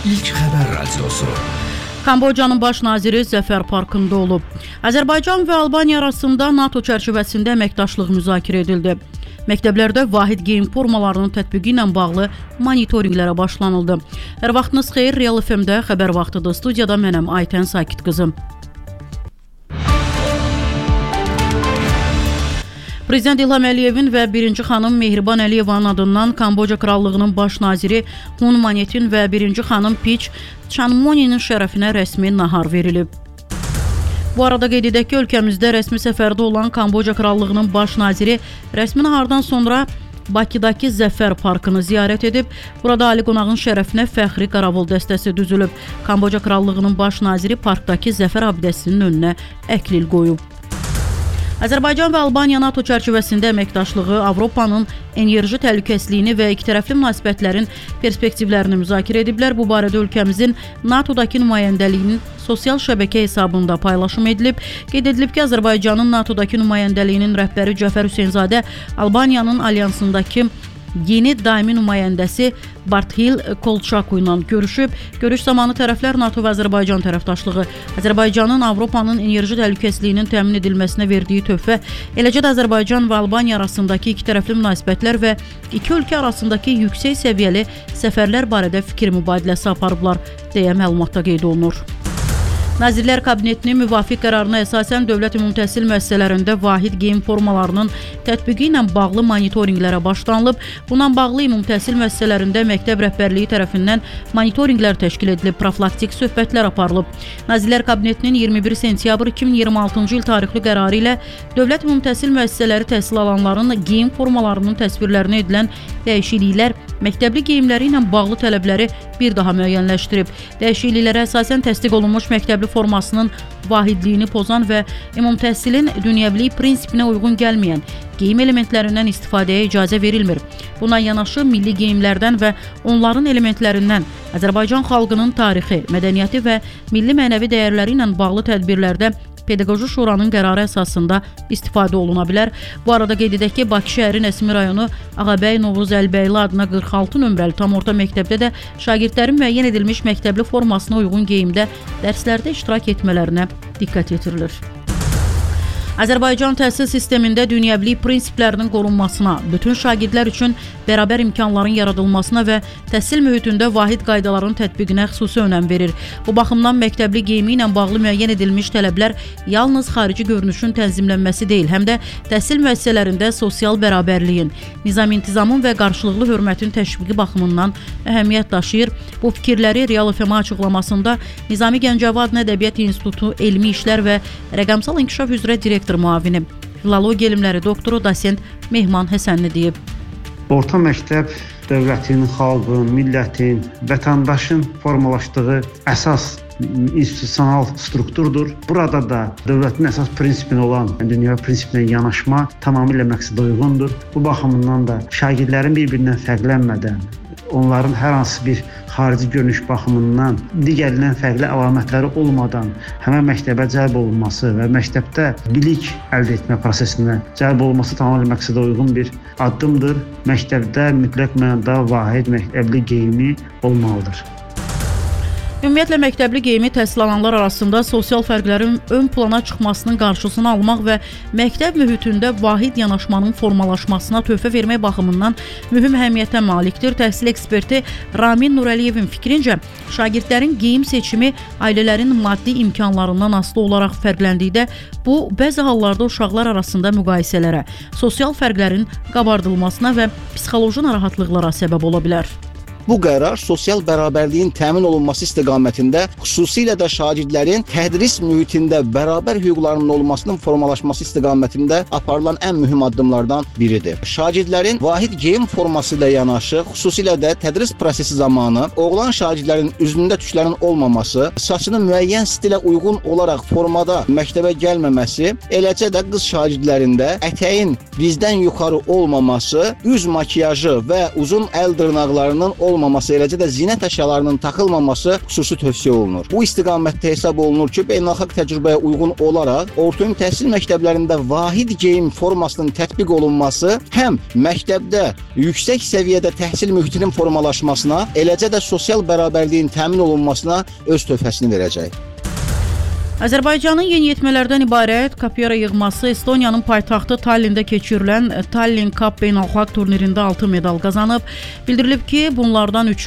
İlk Xəbər Radiosu. Kambocanın baş naziri Zəfər Parkında olub. Azərbaycan və Albaniya arasında NATO çərçivəsində əməkdaşlıq müzakirə edildi. Məktəblərdə vahid geyim formalarının tətbiqi ilə bağlı monitorinqlərə başlanıldı. Hər vaxtınız xeyir, Real FM-də xəbər vaxtıdır. Studiyada mənəm Aytən Sakit qızım. Prezident İlham Əliyevin və 1-ci xanım Mehriban Əliyevanın adından Kamboca Krallığının baş naziri Hun Manetin və 1-ci xanım Piç Chanmoninin şərəfinə rəsmi nahar verilib. Bu arada qeyd edək ki, ölkəmizdə rəsmi səfərdə olan Kamboca Krallığının baş naziri rəsmi nahardan sonra Bakıdakı Zəfər Parkını ziyarət edib. Burada ali qonağın şərəfinə fəxri qaravul dəstəsi düzülüb. Kamboca Krallığının baş naziri parkdakı Zəfər abidəsinin önünə əklil qoyub. Azərbaycan və Albaniya NATO çərçivəsində əməkdaşlığı, Avropanın enerji təhlükəsizliyini və ikitərəfli münasibətlərin perspektivlərini müzakirə ediblər. Bu barədə ölkəmizin NATO-dakı nümayəndəliyinin sosial şəbəkə hesabında paylaşım edilib. Qeyd edilib ki, Azərbaycanın NATO-dakı nümayəndəliyinin rəhbəri Cəfər Hüseynzadə Albaniyanın alyansındakı yeni daimi nümayəndəsi Barthil Kolçaku ilə görüşüb. Görüş zamanı tərəflər NATO və Azərbaycan tərəfdaşlığı, Azərbaycanın Avropanın enerji təhlükəsizliyinin təmin edilməsinə verdiyi töhfə, eləcə də Azərbaycan və Albaniya arasındakı ikitərəfli münasibətlər və iki ölkə arasındakı yüksək səviyyəli səfərlər barədə fikir mübadiləsi aparıblar, deyə məlumatda qeyd olunur. Nazirlər Kabinetinin müvafiq qərarına əsasən dövlət ümumi təhsil müəssisələrində vahid geyim formalarının tətbiqi ilə bağlı monitorinqlərə başlanılıb. Bununla bağlı ümumi təhsil müəssisələrində məktəb rəhbərliyi tərəfindən monitorinqlər təşkil edilib, profilaktik söhbətlər aparılıb. Nazirlər Kabinetinin 21 sentyabr 2026-cı il tarixli qərarı ilə dövlət ümumi təhsil müəssisələri təhsil alanların geyim formalarının təsvirlərinə edilən dəyişikliklər məktəbli geyimləri ilə bağlı tələbləri bir daha müəyyənləşdirib. Dəyişikliklərə əsasən təsdiq olunmuş məktəbli formasının vahidliyini pozan və ümumi təhsilin dünyəvilik prinsipinə uyğun gəlməyən geyim elementlərindən istifadəyə icazə verilmir. Buna yanaşı milli geyimlərdən və onların elementlərindən Azərbaycan xalqının tarixi, mədəniyyəti və milli mənəvi dəyərləri ilə bağlı tədbirlərdə Pedaqoji Şuranın qərarı əsasında istifadə oluna bilər. Bu arada qeyd edək ki, Bakı şəhəri Nəsimi rayonu Ağabəy Novuz Əlbəyli adına 46 nömrəli tam orta məktəbdə də şagirdlərin müəyyən edilmiş məktəbli formasına uyğun geyimdə dərslərdə iştirak etmələrinə diqqət yetirilir. Azərbaycan təhsil sistemində dünyəvilik prinsiplərinin qorunmasına, bütün şagirdlər üçün bərabər imkanların yaradılmasına və təhsil mühitində vahid qaydaların tətbiqinə xüsusi önəm verir. Bu baxımdan məktəbli geyimi ilə bağlı müəyyən edilmiş tələblər yalnız xarici görünüşün tənzimlənməsi deyil, həm də təhsil müəssisələrində sosial bərabərliyin, nizam-intizamın və qarşılıqlı hörmətin təşviqi baxımından əhəmiyyət daşıyır. Bu fikirləri Real FM açıqlamasında Nizami Gəncəvi adına Ədəbiyyat İnstitutu Elmi İşlər və Rəqəmsal İnkişaf üzrə direktor müavini, filologiya elmləri doktoru Dosent Mehman Həsənli deyib. Orta məktəb dövlətin, xalqın, millətin, vətəndaşın formalaşdığı əsas institusional strukturdur. Burada da dövlətin əsas prinsipinə olan dünya prinsipinə yanaşma tamamilə məqsədə uyğundur. Bu baxımından da şagirdlərin bir-birindən fərqlənmədən, onların hər hansı bir xarici görünüş baxımından digərindən fərqli əlamətləri olmadan həmən məktəbə cəlb olunması və məktəbdə bilik əldə etmə prosesinə cəlb olunması tamamilə məqsədə uyğun bir addımdır. Məktəbdə mütləq mənada vahid məktəbli geyimi olmalıdır. Ümumiyyətlə, məktəbli geyimi təhsil alanlar arasında sosial fərqlərin ön plana çıxmasının qarşısını almaq və məktəb mühitində vahid yanaşmanın formalaşmasına töhfə vermək baxımından mühüm əhəmiyyətə malikdir. Təhsil eksperti Ramin Nurəliyevin fikrincə, şagirdlərin geyim seçimi ailələrin maddi imkanlarından asılı olaraq fərqləndikdə, bu, bəzi hallarda uşaqlar arasında müqayisələrə, sosial fərqlərin qabardılmasına və psixoloji narahatlıqlara səbəb ola bilər. Bu qərar sosial bərabərliyin təmin olunması istiqamətində, xüsusilə də şagirdlərin tədris mühitində bərabər hüquqlarının olmasının formalaşması istiqamətində aparılan ən mühüm addımlardan biridir. Şagirdlərin vahid geyim forması ilə yanaşı, xüsusilə də tədris prosesi zamanı oğlan şagirdlərin üzündə tüklərin olmaması, saçının müəyyən stilə uyğun olaraq formada məktəbə gəlməməsi, eləcə də qız şagirdlərində ətəyin dizdən yuxarı olmaması, üz makiyajı və uzun əl dırnaqlarının olmaması olmaması, eləcə də zinət əşyalarının taxılmaması xüsusi tövsiyə olunur. Bu istiqamətdə hesab olunur ki, beynəlxalq təcrübəyə uyğun olaraq orta təhsil məktəblərində vahid geyim formasının tətbiq olunması həm məktəbdə yüksək səviyyədə təhsil mühitinin formalaşmasına, eləcə də sosial bərabərliyin təmin olunmasına öz töhfəsini verəcək. Azərbaycanın yeniyetmələrdən ibarət Kapyara yığması Estoniyanın paytaxtı Tallində keçirilən Tallinn Cup beynəlxalq turnirində 6 medal qazanıb. Bildirilib ki, bunlardan 3-ü